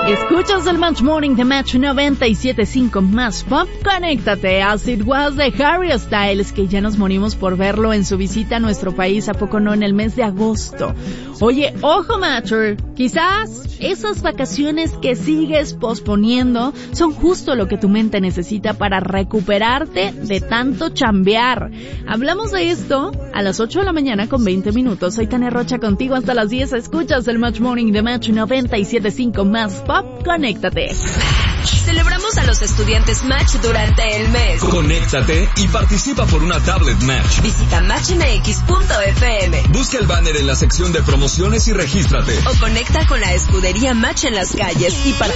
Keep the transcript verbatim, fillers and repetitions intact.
Escuchas el Match Morning de Match noventa y siete punto cinco más Pop. Conéctate a As It Was de Harry Styles, que ya nos morimos por verlo en su visita a nuestro país, ¿a poco no? En el mes de agosto. Oye, ojo Matcher, quizás esas vacaciones que sigues posponiendo son justo lo que tu mente necesita para recuperarte de tanto chambear. Hablamos de esto a las ocho de la mañana con veinte minutos. Soy Tania Rocha contigo hasta las diez. Escuchas el Match Morning de Match noventa y siete punto cinco más Pop. Conéctate. Celebramos a los estudiantes Match durante el mes. Conéctate y participa por una tablet Match. Visita match m x punto f m. Busca el banner en la sección de promociones y regístrate. O conecta con la escudería Match en las calles y participa.